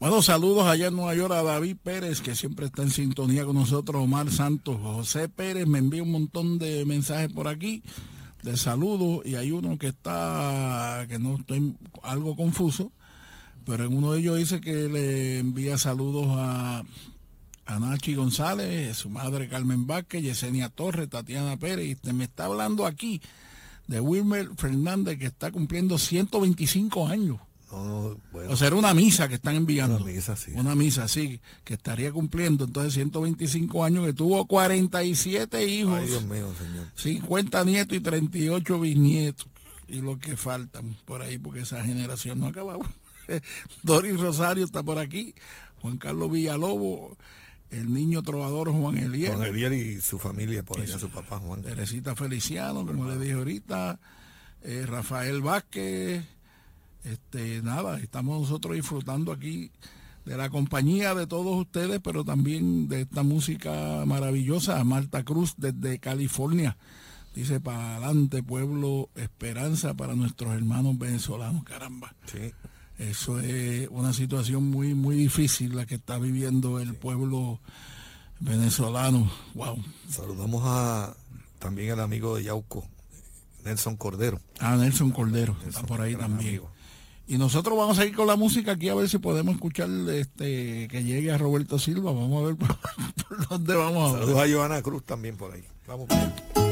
Bueno, saludos allá en Nueva York a David Pérez, que siempre está en sintonía con nosotros, Omar Santos, José Pérez me envía un montón de mensajes por aquí, de saludos, y hay uno que no estoy algo confuso, pero en uno de ellos dice que le envía saludos a Nachi González, su madre Carmen Vázquez, Yesenia Torres, Tatiana Pérez, y me está hablando aquí de Wilmer Fernández, que está cumpliendo 125 años. No, bueno. O sea, era una misa que están enviando. Una misa, sí, que estaría cumpliendo. Entonces, 125 años, que tuvo 47 hijos. Ay, Dios mío, señor. 50 nietos y 38 bisnietos. Y lo que faltan por ahí, porque esa generación no acababa. Doris Rosario está por aquí. Juan Carlos Villalobos, el niño trovador Juan Eliel. Juan Eliel y su familia por allá, su papá Juan. Teresita Feliciano, como le dije ahorita. Rafael Vázquez. Nada, estamos nosotros disfrutando aquí de la compañía de todos ustedes, pero también de esta música maravillosa. Marta Cruz desde California dice: para adelante, pueblo, esperanza para nuestros hermanos venezolanos. Caramba, sí. Eso es una situación muy, muy difícil la que está viviendo el pueblo venezolano. Wow. Saludamos también al amigo de Yauco, Nelson Cordero. Nelson Cordero, está por ahí también. Amigo. Y nosotros vamos a ir con la música aquí a ver si podemos escuchar que llegue a Roberto Silva. Vamos a ver por dónde vamos. Saludos a Joana Cruz también por ahí. Vamos.